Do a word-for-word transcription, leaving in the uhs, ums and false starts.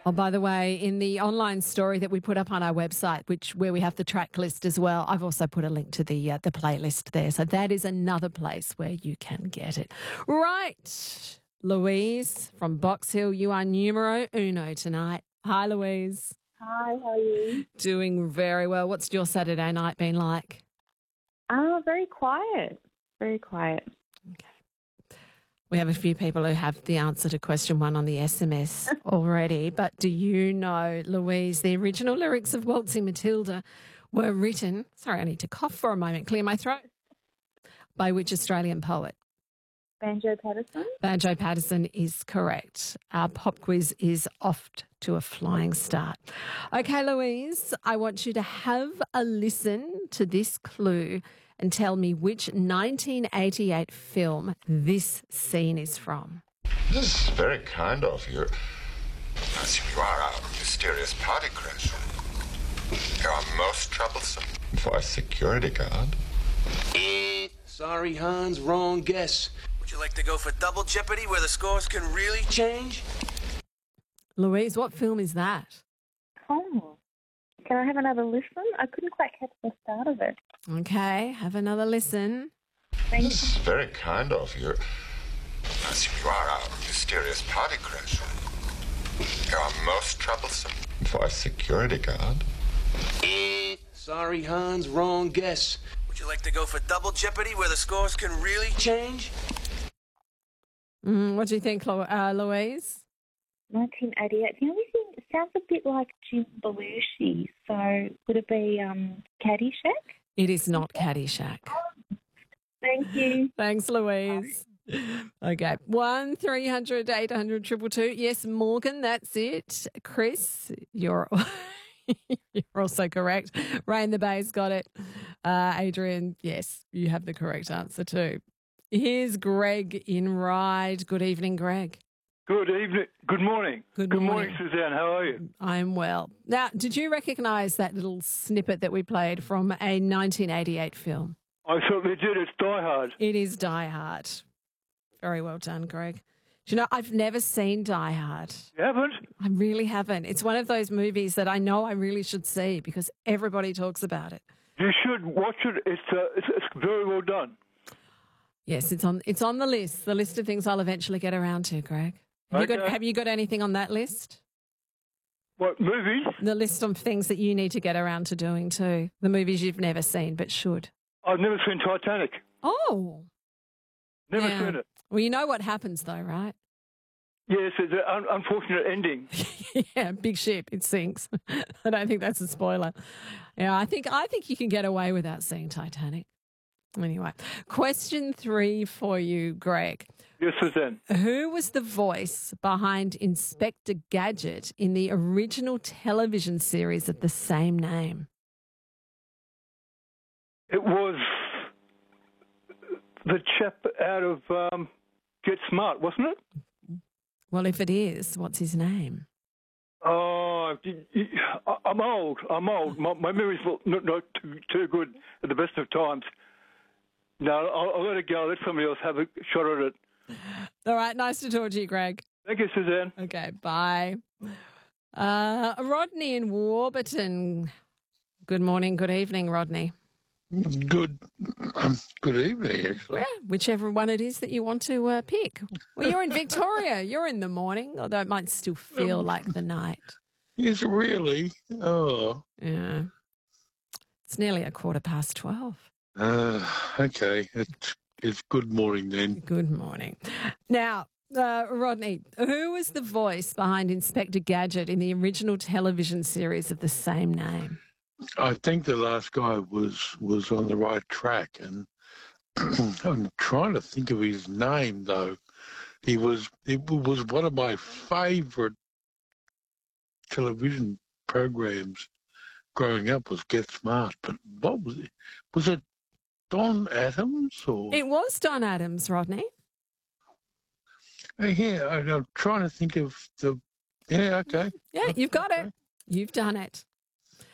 Oh, by the way, in the online story that we put up on our website, which where we have the track list as well, I've also put a link to the uh, the playlist there. So that is another place where you can get it. Right, Louise from Box Hill, you are numero uno tonight. Hi, Louise. Hi, how are you? Doing very well. What's your Saturday night been like? Ah, very quiet. Very quiet. Okay. We have a few people who have the answer to question one on the S M S already, but do you know, Louise, the original lyrics of Waltzing Matilda were written, sorry, I need to cough for a moment, clear my throat, by which Australian poet? Banjo Patterson? Banjo Patterson is correct. Our pop quiz is off to a flying start. Okay, Louise, I want you to have a listen to this clue and tell me which nineteen eighty-eight film this scene is from. This is very kind of you. I see you are a mysterious party crasher. You are most troublesome for a security guard. Eh, sorry, Hans, wrong guess. Would you like to go for double jeopardy where the scores can really change? Louise, what film is that? Oh, can I have another listen? I couldn't quite catch the start of it. Okay, have another listen. Thank This is very kind of you. I see you are a mysterious party crasher. You are most troublesome for a security guard. Eh, sorry, Hans, wrong guess. Would you like to go for double jeopardy where the scores can really change? Mm, what do you think, Lo- uh, Louise? nineteen eighty-eight. The only thing, it sounds a bit like Jim Belushi. So would it be um, Caddyshack? It is not Caddyshack. Thank you. Thanks, Louise. Okay, one three hundred eight hundred triple two. Yes, Morgan, that's it. Chris, you're you're also correct. Ray in the Bay's got it. Uh, Adrian, yes, you have the correct answer too. Here's Greg in Ryde. Good evening, Greg. Good evening. Good morning. Good Good morning. morning, Suzanne. How are you? I'm well. Now, did you recognise that little snippet that we played from a nineteen eighty-eight film? I certainly did. It's Die Hard. It is Die Hard. Very well done, Greg. Do you know, I've never seen Die Hard. You haven't? I really haven't. It's one of those movies that I know I really should see because everybody talks about it. You should watch it. It's uh, it's, it's very well done. Yes, it's on it's on the list, the list of things I'll eventually get around to, Greg. Have, you, got, Okay. have you got anything on that list? What, movies? The list of things that you need to get around to doing too. The movies you've never seen but should. I've never seen Titanic. Oh. Never Yeah. seen it. Well, you know what happens though, right? Yes, it's an un- unfortunate ending. Yeah, big ship, it sinks. I don't think that's a spoiler. Yeah, I think I think you can get away without seeing Titanic. Anyway, question three for you, Greg. Yes, Suzanne. Who was the voice behind Inspector Gadget in the original television series of the same name? It was the chap out of um, Get Smart, wasn't it? Well, if it is, what's his name? Oh, y- y- I- I'm old. I'm old. My, my memory's not, not too, too good at the best of times. No, I'll, I'll let it go. Let somebody else have a shot at it. All right, nice to talk to you, Greg. Thank you, Suzanne. Okay, bye. Uh, Rodney in Warburton. Good morning, good evening, Rodney. Good, um, good evening, actually. Yeah, whichever one it is that you want to uh, pick. Well, you're in Victoria. You're in the morning, although it might still feel like the night. Yes, really. Oh, Yeah. It's nearly a quarter past twelve. uh, okay. It's it's good morning then. Good morning. Now, uh, Rodney, who was the voice behind Inspector Gadget in the original television series of the same name? I think the last guy was was on the right track, and I'm trying to think of his name though. He was it was one of my favourite television programs growing up was Get Smart. But what was it? Was it Don Adams or? It was Don Adams, Rodney. Uh, yeah, I- I'm trying to think of the. Yeah, okay. Yeah, you've got it. You've done it.